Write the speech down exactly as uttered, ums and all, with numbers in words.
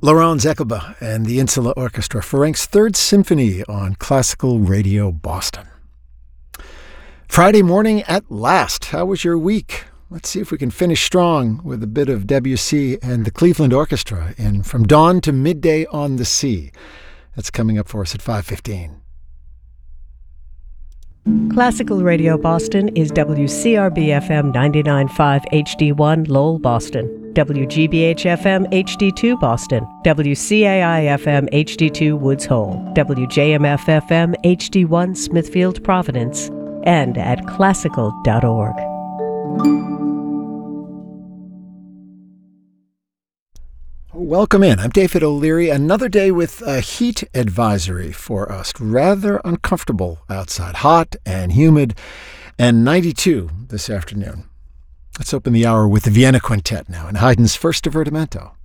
Laurent Zekelba and the Insula Orchestra, Ferencz Third Symphony on Classical Radio Boston. Friday morning at last. How was your week? Let's see if we can finish strong with a bit of Debussy and the Cleveland Orchestra in From Dawn to Midday on the Sea. That's coming up for us at five fifteen. Classical Radio Boston is W C R B F M ninety-nine point five H D one Lowell, Boston, W G B H F M H D two Boston, W C A I F M H D two Woods Hole, W J M F F M H D one Smithfield, Providence, and at classical dot org. Welcome in. I'm David O'Leary. Another day with a heat advisory for us. Rather uncomfortable outside. Hot and humid and ninety-two this afternoon. Let's open the hour with the Vienna Quintet now and Haydn's first divertimento.